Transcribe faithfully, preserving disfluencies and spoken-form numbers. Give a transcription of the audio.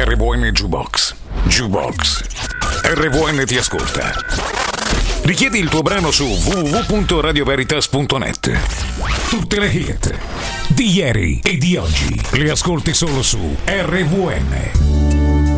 R V N Jukebox. Jukebox. R V N ti ascolta. Richiedi il tuo brano su w w w punto radio veritas punto net. Tutte le hit di ieri e di oggi le ascolti solo su R V N.